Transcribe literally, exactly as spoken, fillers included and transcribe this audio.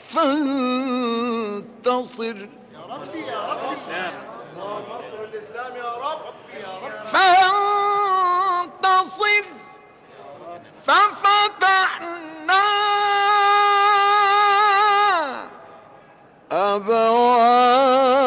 فانتصر. يا ربي يا ربي اللهم انصر الإسلام يا رب يا رب.